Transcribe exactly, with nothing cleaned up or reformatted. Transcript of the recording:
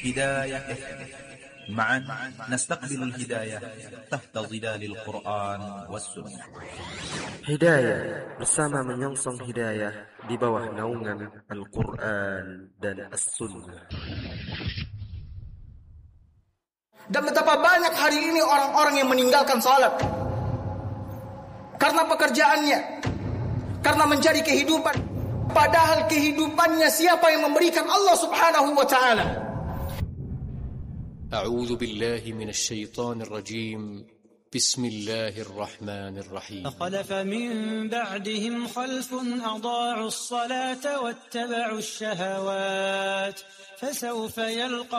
هداية إف إم. معا نستقبل الهداية تحت ظلال القرآن والسنة. Hidayah bersama menyongsong hidayah di bawah naungan Al-Quran dan As-Sunnah. Dan betapa banyak hari ini orang-orang yang meninggalkan salat karena pekerjaannya, karena mencari kehidupan. Padahal kehidupannya siapa yang memberikan? Allah Subhanahu wa ta'ala. A'udzu billahi minasy syaithanir rajim. بسم الله الرحمن الرحيم. فخلف من بعدهم خلف أضاعوا الصلاة واتبعوا الشهوات فسوف يلقون